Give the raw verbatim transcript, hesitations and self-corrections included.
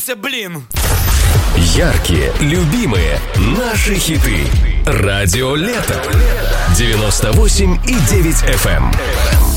Расслабься, блин. Яркие, любимые, наши хиты. Радио Лето. девяносто восемь и девять эф эм.